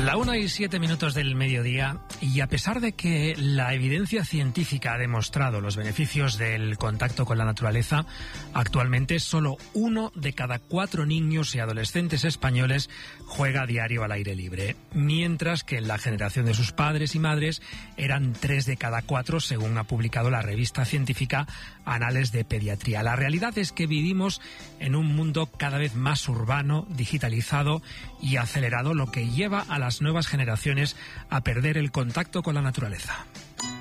La 1:07 del mediodía, y a pesar de que la evidencia científica ha demostrado los beneficios del contacto con la naturaleza, actualmente solo 1 de cada 4 niños y adolescentes españoles juega a diario al aire libre, mientras que en la generación de sus padres y madres eran 3 de cada 4, según ha publicado la revista científica Anales de Pediatría. La realidad es que vivimos en un mundo cada vez más urbano, digitalizado y acelerado, lo que lleva a las nuevas generaciones a perder el contacto con la naturaleza.